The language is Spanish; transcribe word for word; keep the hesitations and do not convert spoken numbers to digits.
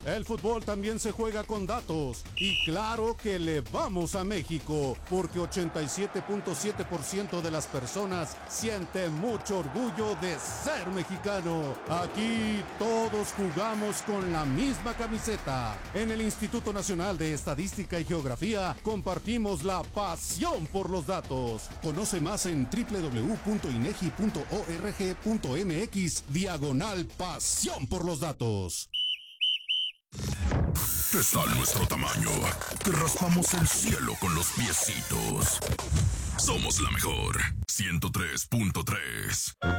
El fútbol también se juega con datos. Y claro que le vamos a México, porque ochenta y siete punto siete por ciento de las personas siente mucho orgullo de ser mexicano. Aquí todos jugamos con la misma camiseta. En el Instituto Nacional de Estadística y Geografía compartimos la pasión por los datos. Conoce más en doble u doble u doble u punto inegi punto org punto mx diagonal pasión por los datos. Está a nuestro tamaño. Te raspamos el cielo con los piecitos. Somos la mejor. ciento tres punto tres.